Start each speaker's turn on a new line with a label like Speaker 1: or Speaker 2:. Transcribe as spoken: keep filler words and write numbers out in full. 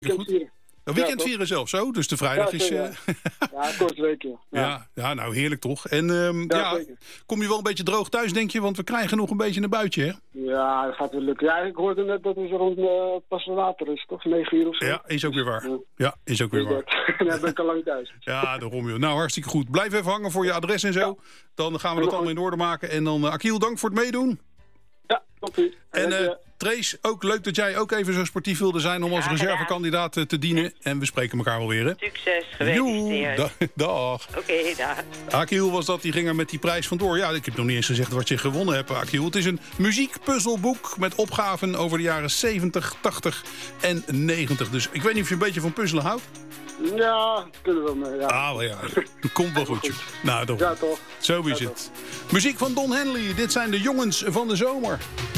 Speaker 1: Weekend vieren.
Speaker 2: Een weekend
Speaker 1: ja,
Speaker 2: vieren zelf zo, dus de vrijdag
Speaker 1: ja,
Speaker 2: is...
Speaker 1: Ja,
Speaker 2: uh...
Speaker 1: ja kort weekje. Ja.
Speaker 2: ja, ja, nou heerlijk toch. En um, ja, ja kom je wel een beetje droog thuis, denk je? Want we krijgen nog een beetje een buitje, hè?
Speaker 1: Ja, dat gaat wel lukken. Ja, ik hoorde net dat het rond uh, pas later is, toch? negen uur of zo.
Speaker 2: Ja, is ook weer waar. Ja, ja is ook weer waar.
Speaker 1: Dan ben ik al lang thuis.
Speaker 2: Ja, daarom joh. Nou, hartstikke goed. Blijf even hangen voor je adres en zo. Ja. Dan gaan we dat allemaal in orde maken. En dan, uh, Akhil, dank voor het meedoen.
Speaker 1: Ja, toppie.
Speaker 2: En uh, Trace, ook leuk dat jij ook even zo sportief wilde zijn om als reservekandidaat te dienen. En we spreken elkaar wel weer, hè?
Speaker 3: Succes, gefeliciteerd.
Speaker 2: Da dag.
Speaker 3: Oké, okay, dag.
Speaker 2: Akhil was dat, die ging er met die prijs vandoor. Ja, ik heb nog niet eens gezegd wat je gewonnen hebt, Akhil. Het is een muziekpuzzelboek met opgaven over de jaren zeventig, tachtig en negentig. Dus ik weet niet of je een beetje van puzzelen houdt.
Speaker 1: Ja, kunnen we mee, ja.
Speaker 2: Ah, wel ja. Komt wel goed, joh. Nou, toch.
Speaker 1: Ja, toch.
Speaker 2: Zo is
Speaker 1: ja,
Speaker 2: het. Toch. Muziek van Don Henley. Dit zijn de jongens van de zomer.